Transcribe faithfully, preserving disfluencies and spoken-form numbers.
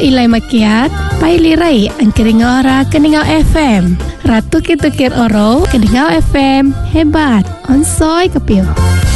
ilai makiat, pai lirai ang Keningau Ora Keningau F M. Ratu Kitukir Oro Keningau F M. Hebat, onsoi kapil.